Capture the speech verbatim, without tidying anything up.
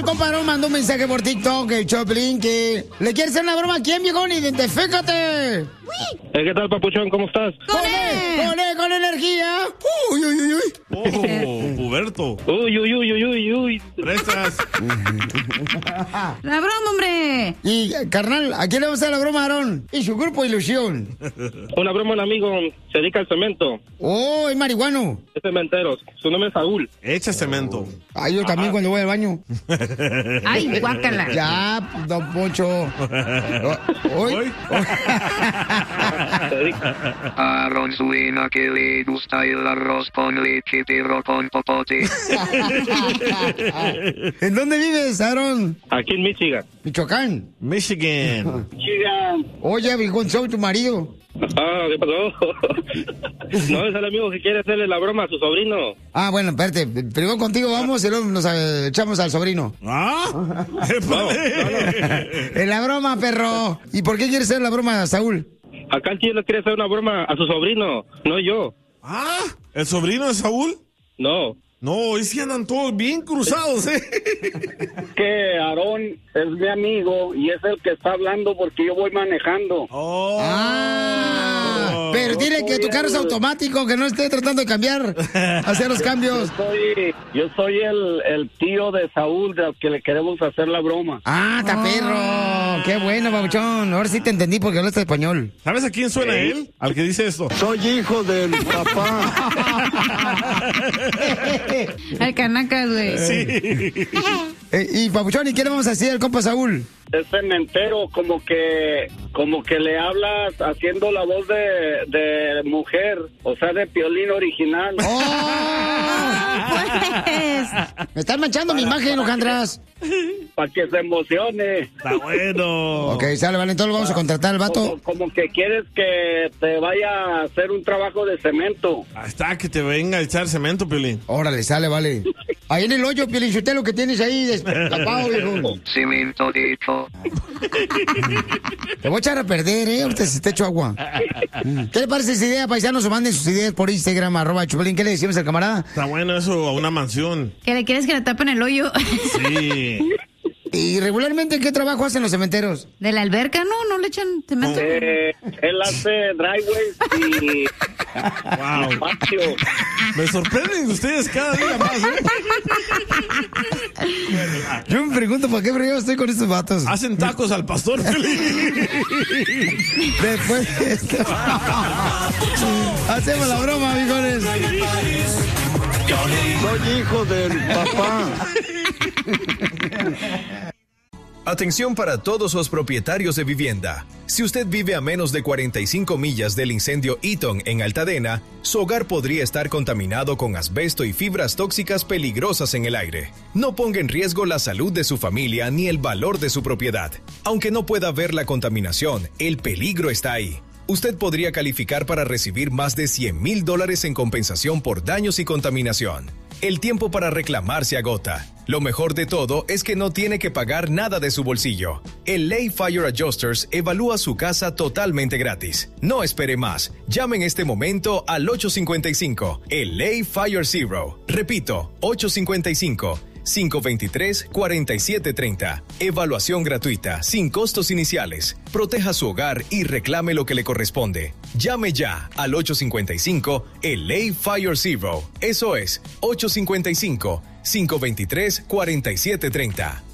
el compadrón mandó un mensaje por TikTok, el Choplin, que le quiere hacer una broma a quién, viejón, identifícate. Eh, ¿Qué tal, papuchón? ¿Cómo estás? ¡Con él! ¡Con él, con energía! ¡Uy, uy, uy, uy! ¡Oh, puberto! ¡Uy, uy, uy, uy, uy, uy! ¡Prestas! ¡La broma, hombre! Y, carnal, ¿a quién le vamos a hacer la broma, Aarón? Y su grupo Ilusión. Una broma, un amigo, se dedica al cemento. ¡Oh, es marihuano! Es cementero, su nombre es Saúl. Echa cemento. Ay, yo también cuando voy al baño. ¡Ay, guácala! Ya, don Poncho. ¿Hoy? Aaron suena que le gusta el arroz con leche pero con popote. ¿En dónde vives, Aaron? Aquí en Michigan. Michoacán. Michigan. Michigan. Oye, viejón, soy tu marido. Ah, ¿qué pasó? No, es el amigo que quiere hacerle la broma a su sobrino. Ah, bueno, espérate. Primero contigo vamos y luego nos eh, echamos al sobrino. ¿Ah? No, no, no. En la broma, perro. ¿Y por qué quieres hacer la broma, Saúl? Acá el tío le quiere hacer una broma a su sobrino, no yo. ¿Ah? ¿El sobrino de Saúl? No. No, hoy sí andan todos bien cruzados, ¿eh? Que Aarón es mi amigo y es el que está hablando porque yo voy manejando. Oh. Ah, pero dile que tu carro es automático, que no esté tratando de cambiar, hacer los cambios. Yo soy, yo soy el, el tío de Saúl, del que le queremos hacer la broma. Ah, está perro. Qué bueno, babuchón. Ahora sí te entendí porque hablaste español. ¿Sabes a quién suena ¿Eh? él? Al que dice esto. Soy hijo del papá. Al canacas, güey. Sí. Eh, y, papuchón, ¿y qué le vamos a decir al compa Saúl? Es cementero, como que como que le hablas haciendo la voz de, de mujer, o sea, de Piolín original. ¡Oh! Pues. Me están manchando mi imagen, Ojandras. Para que se emocione. Está bueno. Ok, sale, vale, entonces lo vamos a contratar al vato. Como, como que quieres que te vaya a hacer un trabajo de cemento. Ahí está, que te venga a echar cemento, Piolín. Órale, sale, vale. Ahí en el hoyo, Piolín, lo que tienes ahí destapado, viejo. Cemento de hecho. Te voy a echar a perder, ¿eh? Ahorita se te echo agua. ¿Qué le parece esa idea, paisanos? O manden sus ideas por Instagram, arroba Chupelín. ¿Qué le decimos al camarada? Está bueno eso, a una mansión. ¿Que le quieres que le tapen el hoyo? Sí. ¿Y regularmente qué trabajo hacen los cementeros? ¿De la alberca? No, no le echan cemento. Eh, él hace driveways y Wow. patio. Me sorprenden ustedes cada día más, ¿eh? Yo me pregunto por qué yo estoy con estos vatos. Hacen tacos al pastor, Piolín. Después de esto. Hacemos la broma, amigones. Soy hijo del papá. Atención para todos los propietarios de vivienda. Si usted vive a menos de cuarenta y cinco millas del incendio Eaton en Altadena, su hogar podría estar contaminado con asbesto y fibras tóxicas peligrosas en el aire. No ponga en riesgo la salud de su familia ni el valor de su propiedad. Aunque no pueda ver la contaminación, el peligro está ahí. Usted podría calificar para recibir más de cien mil dólares en compensación por daños y contaminación. El tiempo para reclamar se agota. Lo mejor de todo es que no tiene que pagar nada de su bolsillo. El Lay Fire Adjusters evalúa su casa totalmente gratis. No espere más. Llame en este momento al ocho cinco cinco, el Lay Fire Zero. Repito, ocho cinco cinco, cinco dos tres, cuatro siete tres cero. Evaluación gratuita, sin costos iniciales. Proteja su hogar y reclame lo que le corresponde. Llame ya al ocho cinco cinco, el Lay Fire Zero. Eso es, ocho cinco cinco, cinco dos tres, cuatro siete tres cero.